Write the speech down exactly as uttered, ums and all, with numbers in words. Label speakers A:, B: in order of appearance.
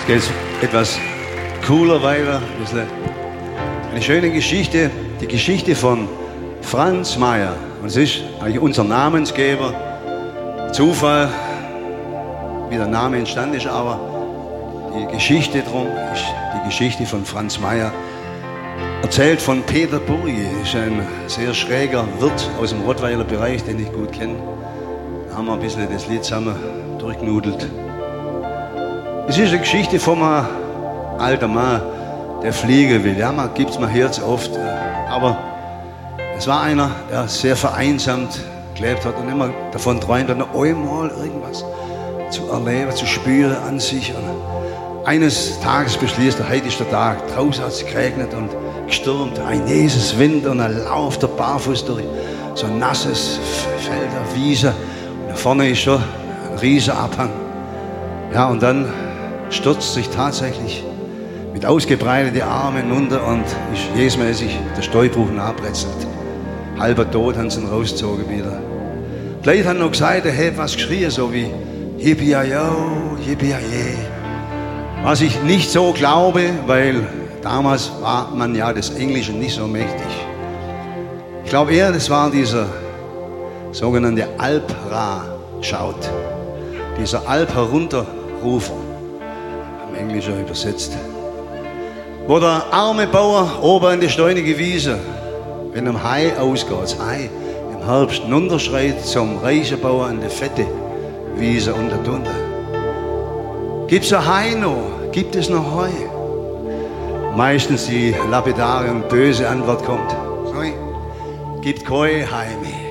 A: geht es etwas cooler weiter. Eine schöne Geschichte, die Geschichte von Franz Mayer. Und es ist eigentlich unser Namensgeber. Zufall, wie der Name entstanden ist, aber die Geschichte drum ist die Geschichte von Franz Mayer. Erzählt von Peter Burgi, ist ein sehr schräger Wirt aus dem Rottweiler Bereich, den ich gut kenne. Da haben wir ein bisschen das Lied zusammen durchgenudelt. Es ist eine Geschichte von einem alten Mann, der fliegen will. Ja, man gibt es mir Herz oft. Aber es war einer, der sehr vereinsamt gelebt hat und immer davon träumt, noch einmal irgendwas zu erleben, zu spüren an sich. Und eines Tages beschließt er, heute ist der Tag. Draußen hat es geregnet und gestürmt. Ein Jesus Wind und er lauft der barfuß durch so ein nasses Feld, eine Wiese. Und da vorne ist schon ein riesiger Abhang. Ja, und dann stürzt sich tatsächlich mit ausgebreiteten Armen hinunter und ist jesmäßig der Steuerbruch nachbrezelt. Halber tot haben sie ihn rausgezogen wieder. Die Leute haben noch gesagt, er hätte was geschrien, so wie Yippie-yo, Yippie-ye. Was ich nicht so glaube, weil damals war man ja des Englischen nicht so mächtig. Ich glaube eher, das war dieser sogenannte Alp-Ra-Schaut. Dieser Alp-Herunterrufer, im Englischen übersetzt. Wo der arme Bauer oben an die steunige Wiese, wenn am Hai ausgeht, das Hai im Herbst hinunterschreit zum reichen Bauer an die fette Wiese unter drunter. Gibt's ein Hai noch? Gibt es noch Heu? Meistens die lapidare und böse Antwort kommt: Nein, gibt kein Hai mehr.